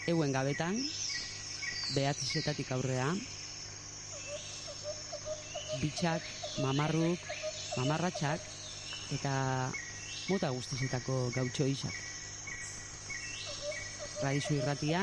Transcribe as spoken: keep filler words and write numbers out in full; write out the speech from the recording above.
euen gabetan, behatzizetatik aurrea, bitxak, mamarruk, mamarratxak, eta mota guztizetako gautxo isak. Radizu irratia,